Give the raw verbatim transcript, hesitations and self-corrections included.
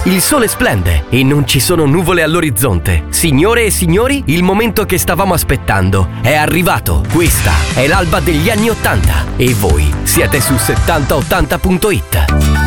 Il sole splende e non ci sono nuvole all'orizzonte. Signore e signori, il momento che stavamo aspettando è arrivato. Questa è l'alba degli anni ottanta e voi siete su settanta ottanta punto it.